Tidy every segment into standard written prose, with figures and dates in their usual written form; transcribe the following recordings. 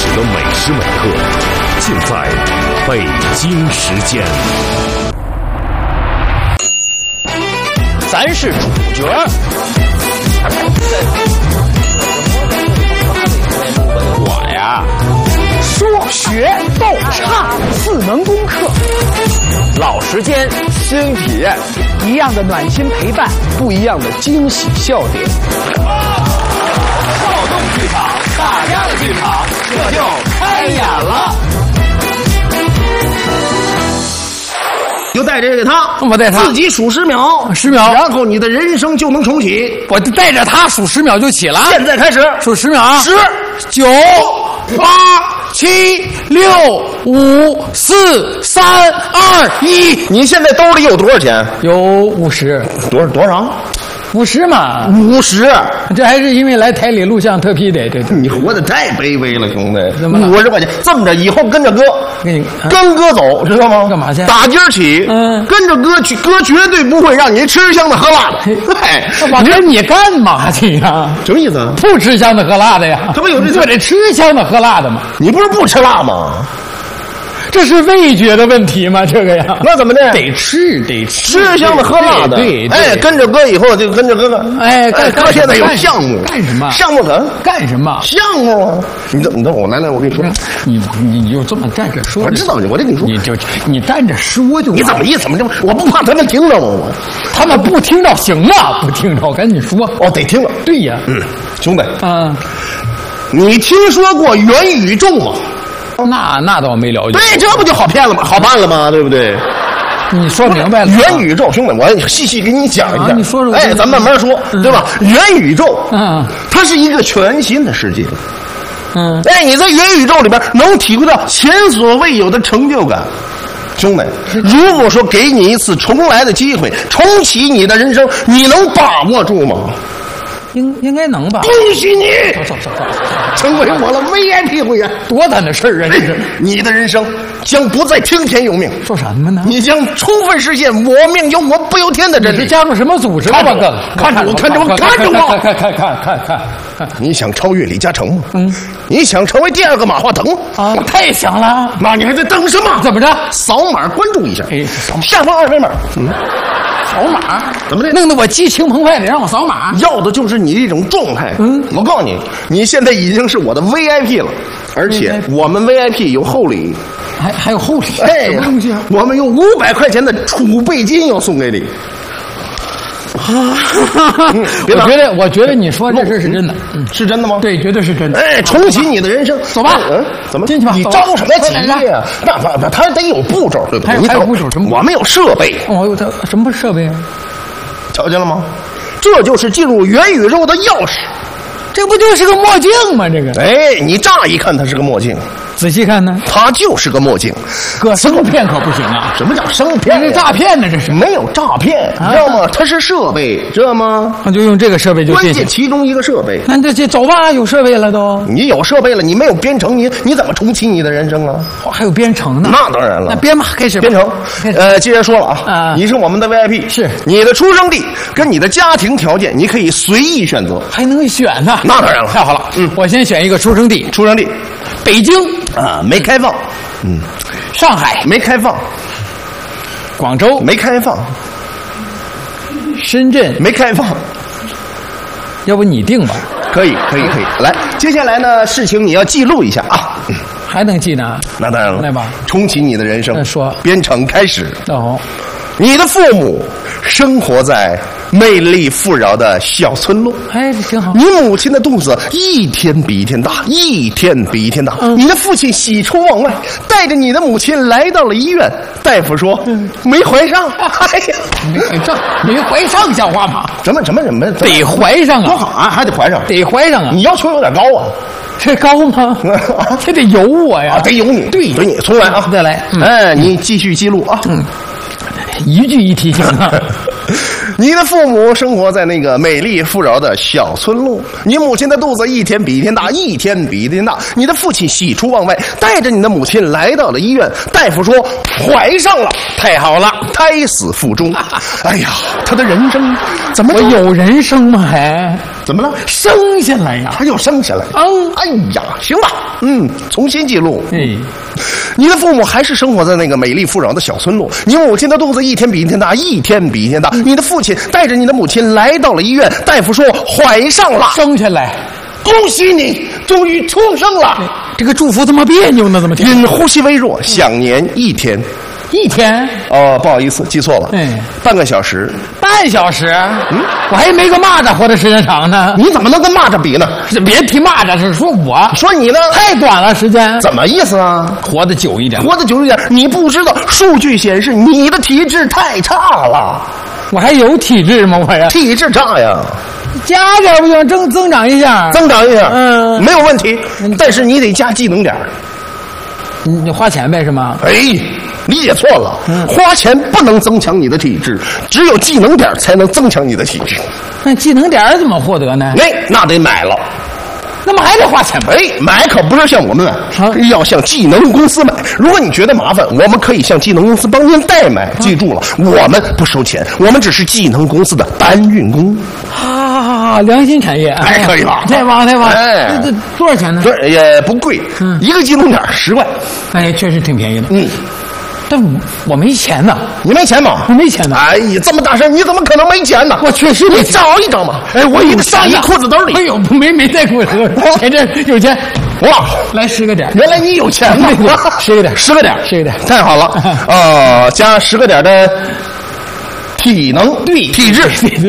始的每时每刻，尽在北京时间。 咱是主角。我呀， 说学逗唱4门功课， 老时间新体验， 一样的暖心陪伴， 不一样的惊喜笑点。 少动剧场，大家的剧场，这就开演了。 就带着他， 我带他自己数10秒 ，10秒， 然后你的人生就能重启。 我带着他数10秒就起了。 现在开始数10秒啊 ！10、 9、8、7、6、5、4、3、2、1。 你现在兜里有多少钱？ 有50。 多少 ？50嘛。 50。 这还是因为来台里录像特批的，这你活得太卑微了，兄弟。 怎么了 ？50块钱，这么着，以后跟着哥，跟哥走，知道吗？ 干嘛去？ 打今儿起，跟着哥去，哥绝对不会让你吃香的喝辣的。哎， 我跟你干嘛去呀？ 什么意思啊？ 不吃香的喝辣的呀？ 他不有这？ 我得吃香的喝辣的嘛。 你不是不吃辣吗？ 这是味觉的问题吗？这个呀， 那怎么的？ 得吃香的喝辣的。 对， 哎，跟着哥以后就跟着哥。 哎， 哥现在有项目， 干什么？ 项目干什么？ 项目啊！你等我来，我跟你说， 你就这么站着说。 我知道，我跟你说， 你站着说就。 你怎么意思？怎么这么？我不怕他们听着吗？ 他们不听着行吗？不听着，我跟你说。 哦，得听着。 对呀， 兄弟，你听说过元宇宙吗？ 那倒没了解。 对，这不就好骗了吗？好办了吗？对不对？ 你说明白了。 元宇宙，兄弟，我细细给你讲一下。 你说说。 哎，咱慢慢说，对吧？元宇宙，它是一个全新的世界。哎，你在元宇宙里边能体会到前所未有的成就感。兄弟，如果说给你一次重来的机会，重启你的人生，你能把握住吗？ 应该能吧。 恭喜你， 走， 成为我的 VIP 会员。 多大的事儿啊！这是你的人生将不再听天由命。 说什么呢？ 你将充分实现我命由我不由天的真理。 你是加入什么组织了吧？哥， 看着我，看看！ 你想超越李嘉诚吗？你想成为第2个马化腾吗？ 我太想了。 那你还在等什么？ 怎么着？ 扫码关注一下。 哎， 下方2维码。 扫码？ 怎么的？ 弄得我激情澎湃的，让我扫码。 要的就是你这种状态。我告诉你，你现在已经是我的 VIP 了，而且我们 VIP 有厚礼。 还有厚礼？ 哎， 什么东西啊？ 我们有500块钱的储备金要送给你。 我觉得你说这事是真的。 是真的吗？ 对，绝对是真的。 哎，重启你的人生。 走吧。 怎么进去吧？ 你着什么急呀？那他得有步骤，对不对？ 还有步骤什么？ 我们有设备。 什么设备啊？ 瞧见了吗？这就是进入元宇宙的钥匙。 这不就是个墨镜吗？这个。 哎，你乍一看它是个墨镜， 仔细看呢， 它就是个墨镜。 哥，生骗可不行啊！ 什么叫生骗？ 这是诈骗呢，这是。 没有诈骗，知道吗？它是设备，知道吗？ 那就用这个设备就关键其中一个设备。 那这走吧，有设备了都。 你有设备了，你没有编程，你怎么重启你的人生啊？ 还有编程呢？ 那当然了。 那编吧，开始编程。既然说了啊，你是我们的 VIP， 是你的出生地跟你的家庭条件，你可以随意选择， 还能选呢？ 那当然了， 太好了。我先选一个出生地。北京啊，没开放。 上海没开放。 广州没开放。 深圳没开放。 要不你定吧？ 可以。来，接下来呢，事情你要记录一下啊。 还能记呢？ 那当然了。 来吧， 重启你的人生。 说， 编程开始。 你的父母生活在魅力富饶的小村落。 哎，这挺好。 你母亲的肚子一天比一天大，一天比一天大。你的父亲喜出望外，带着你的母亲来到了医院。大夫说没怀上。哎呀， 没怀上，像话吗？ 怎么得怀上啊？ 多好啊，还得怀上， 得怀上啊！ 你要求有点高啊。 这高吗？这得有我呀， 得有你，对你重来啊， 再来。 哎，你继续记录啊。 一句一提醒啊。 你的父母生活在那个美丽富饶的小村落，你母亲的肚子一天比一天大，一天比一天大。你的父亲喜出望外，带着你的母亲来到了医院。大夫说怀上了。 太好了， 胎死腹中。哎呀，他的人生怎么我有人生吗？还怎么了？ 生下来呀？ 他又生下来。哎呀，行吧，重新记录。你的父母还是生活在那个美丽富饶的小村落，你母亲的肚子一天比一天大，一天比一天大。你的父亲带着你的母亲来到了医院，大夫说怀上了， 生下来。 恭喜你，终于出生了。 这个祝福这么别扭呢？怎么听？ 因呼吸微弱，享年1天。 1天？ 哦，不好意思，记错了。半个小时。 半小时？我还没个蚂蚱活的时间长呢。 你怎么能跟蚂蚱比呢？ 别提蚂蚱，是说我。 说你呢？ 太短了时间。 怎么意思啊？ 活得久一点。 活得久一点，你不知道，数据显示你的体质太差了。 我还有体质吗？我呀， 体质差呀。 加点不行，增长一下，没有问题。但是你得加技能点。你花钱呗是吗？ 哎，理解错了。花钱不能增强你的体质，只有技能点才能增强你的体质。 那技能点怎么获得呢？ 那得买了。 那么还得花钱吗？ 买可不是向我们买，要向技能公司买。如果你觉得麻烦，我们可以向技能公司帮您代买。记住了，我们不收钱，我们只是技能公司的搬运工。 良心产业， 可以吧？ 太棒！这多少钱呢？ 也不贵，一个技能点10块。 确实挺便宜的。但我没钱呢。 你没钱吗？ 我没钱呢。 哎呀，这么大事你怎么可能没钱呢？ 我确实没钱。 你找一找嘛。我有上衣裤子兜里。 没带裤子。前阵有钱。 哇， 来10个点。 原来你有钱呢。 10个点，10个点， 太好了。加10个点的体能，体质，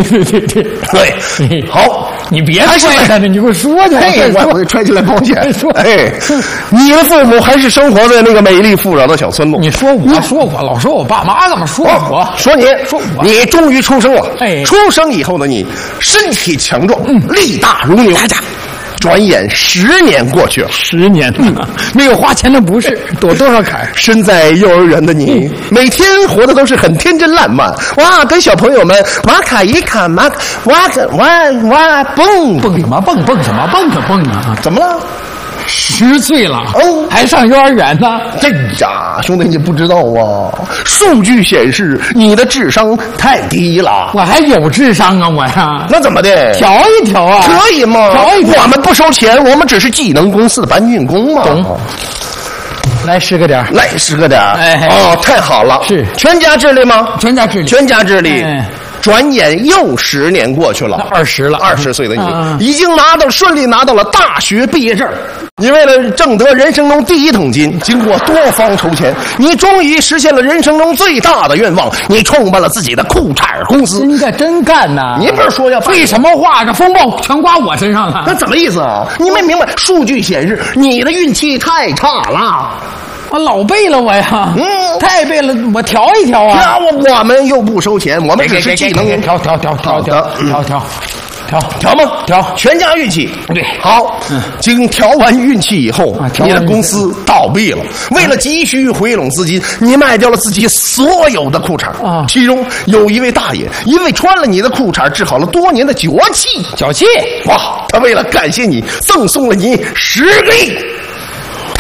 对，好， 你别踹他呢，你给我说去。 我踹起来抱歉。你的父母还是生活在那个美丽富饶的小村落。 你说我，老说我爸妈，怎么说我？ 说我，你终于出生了。出生以后的你，身体强壮，力大如牛。转眼10年过去了 ，10年没有花钱的不是，躲多少坎。 身在幼儿园的你，每天活的都是很天真烂漫，哇，跟小朋友们哇卡一卡嘛，哇蹦什么蹦什么蹦可蹦啊？ 怎么了 ？10岁了还上幼儿园呢。 哎呀，兄弟你不知道啊，数据显示你的智商太低了。 我还有智商啊，我呀。 那怎么的？ 调一调啊。 可以吗？ 调一调。 我们不收钱，我们只是技能公司的搬运工嘛。 懂。来10个点。 太好了。 是全家智力吗？ 全家智力。 转眼又10年过去了 ，20了 ，20岁的你已经顺利拿到了大学毕业证。你为了挣得人生中第1桶金，经过多方筹钱，你终于实现了人生中最大的愿望，你创办了自己的裤衩公司。 你可真干呐！ 你不是说要废什么话？这风暴全刮我身上了。 那怎么意思啊？你没明白？数据显示你的运气太差了。 我老背了我呀，太背了，我调一调啊。 我们又不收钱，我们只是技能调吗？调全家运气。 对， 好。经调完运气以后，你的公司倒闭了。为了急需回笼资金，你卖掉了自己所有的裤衩。其中有一位大爷，因为穿了你的裤衩治好了多年的脚气。 哇！ 他为了感谢你，赠送了你10个亿。